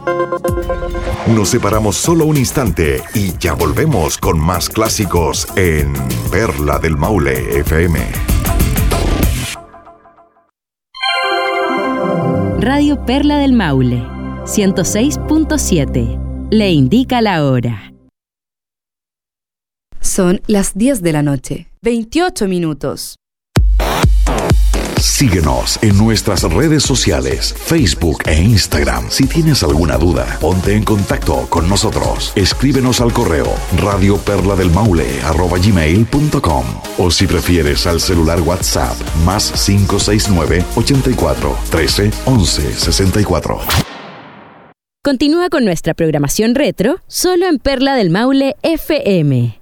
Nos separamos solo un instante y ya volvemos con más clásicos en Perla del Maule FM. Radio Perla del Maule, 106.7. Le indica la hora. Son las 10 de la noche, 28 minutos. Síguenos en nuestras redes sociales, Facebook e Instagram. Si tienes alguna duda, ponte en contacto con nosotros. Escríbenos al correo radioperladelmaule@gmail.com o si prefieres al celular WhatsApp +569 84 13 11 64. Continúa con nuestra programación retro solo en Perla del Maule FM.